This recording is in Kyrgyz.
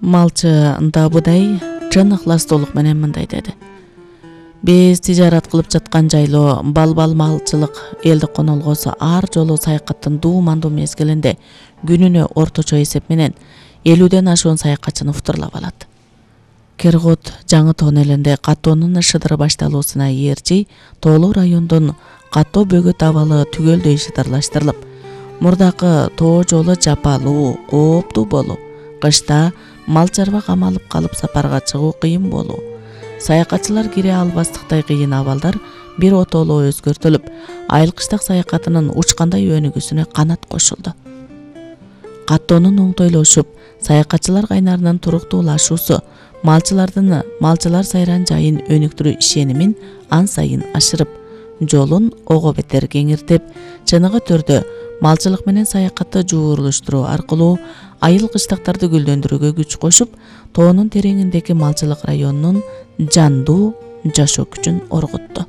Малчы Дабудай чын ыхластуулук менен мындай деди. Биз тижарат кылып жаткан жайлоо балбал малчылык элдик конолгосу ар жолу саякаттын дуумандуу мезгилинде күнүнө орточо эсеп менен 50ден ашуун саякатчыны уктурлап алат. Кергут жаңы тоон элинде каттоонун шыдыры башталуусуна ээрчи тоолуу райондун каттоо бөгөт абалы түгөлдөй шыдырлаштырылып, мурдакы тоо жолу жапалуу, кооптуу болуу, кышта мал чарба камалып калып сапарга чыгуу кыйын болуу, саякатчылар кире албастыктай кыйын абалдар бир отоло өзгөртүлүп, айыл кыштак саякатынын учкандай өнүгүүсүнө канат кошулду. Каттоонун оңтойлошуп, саякатчылар кайнарынын туруктуулашуусу малчылар сайран жайын өнүктүрүү ишенимин ан сайын ашырып, жолун ого бетер кеңиртип, чыныгы түрдө малчылык менен саякатты жуурулуштуруу аркылуу айыл кыштактарды гүлдөндүрүүгө күч кошуп, тоонун тереңиндеги малчылык районунун жандуу жашоо күчүн оргутту.